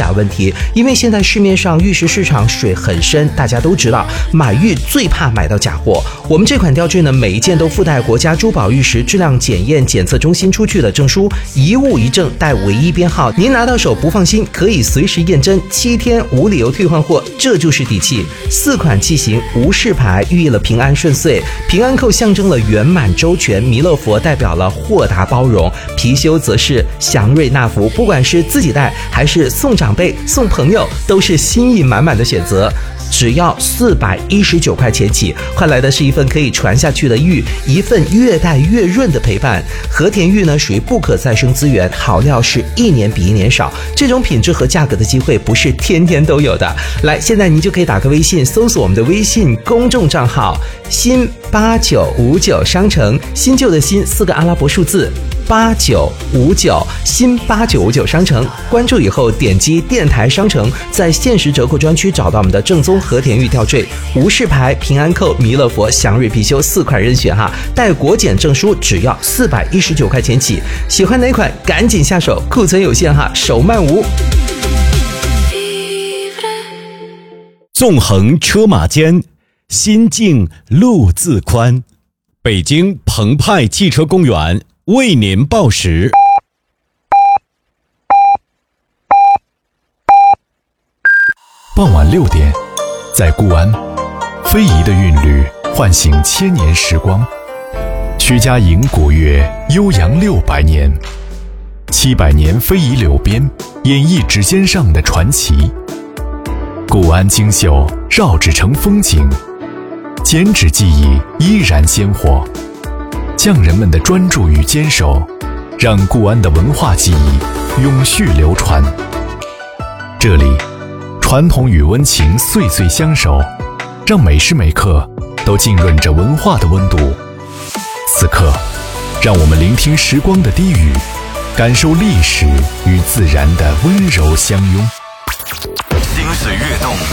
假问题，因为现在市面上玉石市场水很深，大家都知道买玉最怕买到假货。我们这款吊坠呢，每一件都附带国家珠宝玉石质量检验检测中心出具的证书，一物一证带唯一编号，您拿到手不放心可以随时验真，7天无理由退换货，这就是底气。4款器型无事牌寓意了平安顺遂，平安扣象征了圆满周全，弥勒佛代表了豁达包容，貔貅则是祥瑞纳福，不管是自己戴还是送长辈送朋友，都是心意满满的选择。只要419块钱起，换来的是一份可以传下去的玉，一份越戴越润的陪伴。和田玉呢属于不可再生资源，好料是一年比一年少，这种品质和价格的机会不是天天都有的。来，现在您就可以打个微信，搜索我们的微信公众账号新8959商城，新旧的新4个阿拉伯数字8959，新8959商城，关注以后点击电台商城，在限时折扣专区找到我们的正宗和田玉吊坠，无事牌、平安扣、弥勒佛、祥瑞貔貅4款任选哈，带国检证书只要419块钱起，喜欢哪款赶紧下手，库存有限哈，手慢无。 纵横车马间，心境路自宽。北京澎湃汽车公园为您报时。 傍晚6点，在固安，非遗的韵律唤醒千年时光。曲家营古乐悠扬600年，700年非遗流编，演绎指尖上的传奇。固安精秀绕指成风景，剪纸技艺依然鲜活。匠人们的专注与坚守，让固安的文化记忆永续流传。这里，传统与温情岁岁相守，让每时每刻都浸润着文化的温度。此刻，让我们聆听时光的低语，感受历史与自然的温柔相拥。 心随跃动，